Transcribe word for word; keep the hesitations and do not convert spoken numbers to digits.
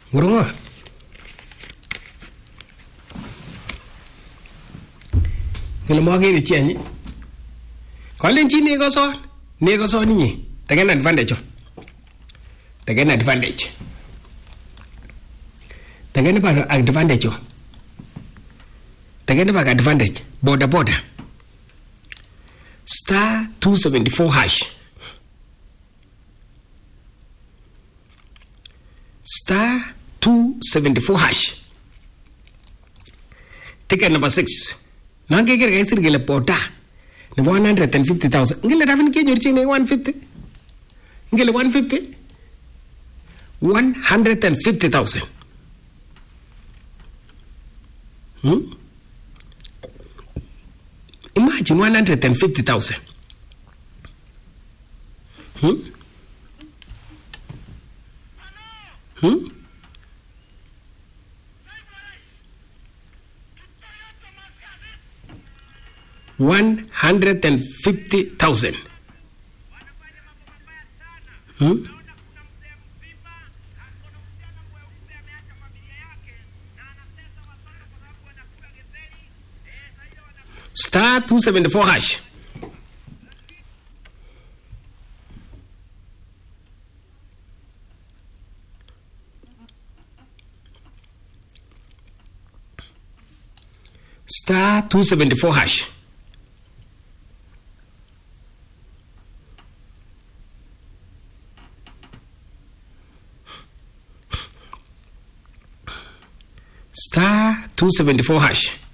Ngurungo. Ngile mwageri chianyi. Kolenchi nego son. Nego son inye. Taken advantage. Taken advantage. Taken pa advantage. Taken pa advantage. Border border. Star two seventy-four hash. Star two seventy-four hash. Ticket number six. Nange kira kaisir gila pota. Ni one hundred fifty thousand. Ngile rafin ke nyurchi ni one fifty. Ngile one fifty. one hundred fifty thousand. Hmm? Imagine one hundred fifty thousand. Hmm? Hmm? One hundred and fifty thousand. Hmm? Star two seventy-four hash. Star two seventy-four hash. Star two seventy-four hash.